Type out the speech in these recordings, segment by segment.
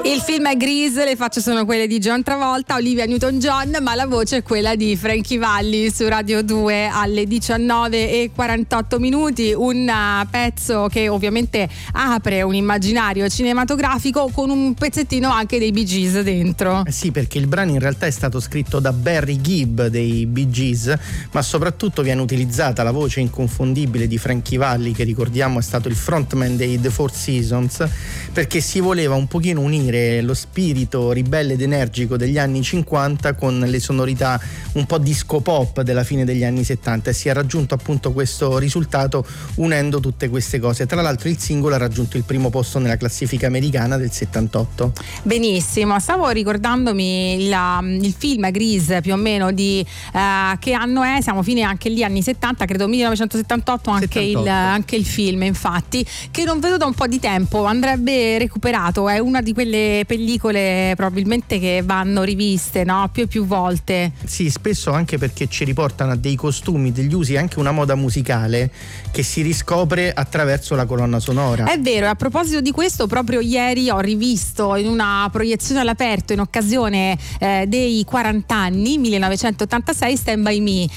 Il film è Grease, le facce sono quelle di John Travolta, Olivia Newton-John, ma la voce è quella di Frankie Valli su Radio 2 alle 19:48. Un pezzo che ovviamente apre un immaginario cinematografico con un pezzettino anche dei Bee Gees dentro. Sì, perché il brano in realtà è stato scritto da Barry Gibb dei Bee Gees, ma soprattutto viene utilizzata la voce inconfondibile di Frankie Valli, che ricordiamo è stato il frontman dei The Four Seasons, perché si voleva un pochino unire lo spirito ribelle ed energico degli anni 50 con le sonorità un po' disco pop della fine degli anni 70, e si è raggiunto appunto questo risultato unendo tutte queste cose. Tra l'altro il singolo ha raggiunto il primo posto nella classifica americana del 78. Benissimo, stavo ricordandomi il film Grease, più o meno di che anno è, siamo fine anche lì anni 70, credo 1978 anche il film, infatti, che non vedo da un po' di tempo, andrebbe recuperato, è una di quelle pellicole probabilmente che vanno riviste, no? Più e più volte. Sì, spesso anche perché ci riportano a dei costumi, degli usi, anche una moda musicale che si riscopre attraverso la colonna sonora. È vero, e a proposito di questo, proprio ieri ho rivisto in una proiezione all'aperto in occasione dei 40 anni 1986 Stand By Me.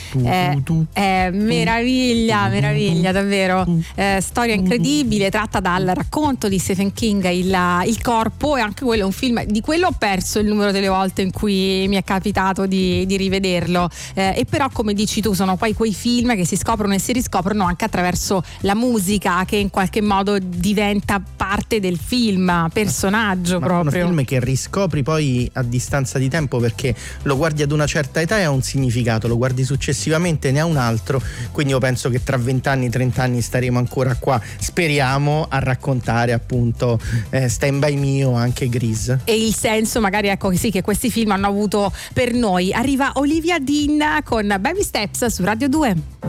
Meraviglia davvero, storia incredibile, tratta dal racconto di Stephen King, il corpo, e anche quello è un film, di quello ho perso il numero delle volte in cui mi è capitato di rivederlo, e però come dici tu sono poi quei film che si scoprono e si riscoprono anche attraverso la musica, che in qualche modo diventa parte del film, personaggio proprio. Un film che riscopri poi a distanza di tempo, perché lo guardi ad una certa età e ha un significato, lo guardi successivamente ne ha un altro, quindi io penso che tra 20 anni, 30 anni staremo ancora qua, speriamo, a raccontare appunto Stand By Me o anche Grease. E il senso magari, ecco, sì, che questi film hanno avuto per noi. Arriva Olivia Dean con Baby Steps su Radio 2.